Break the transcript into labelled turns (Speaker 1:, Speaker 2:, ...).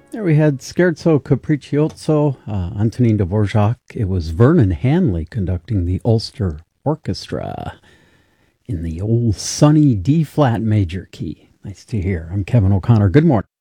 Speaker 1: There we had Scherzo Capriccioso, Antonin Dvorak. It was Vernon Hanley conducting the Ulster Orchestra in the old sunny D-flat major key. Nice to hear. I'm Kevin O'Connor. Good morning.